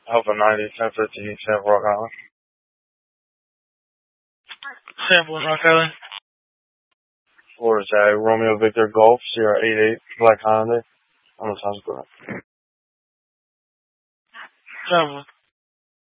Alpha 90, 1050, Sample Rock Island. Sample Rock Island. Florida Tag, Romeo Victor Golf, Sierra 88, Black Hyundai. On the sounds good. Sample.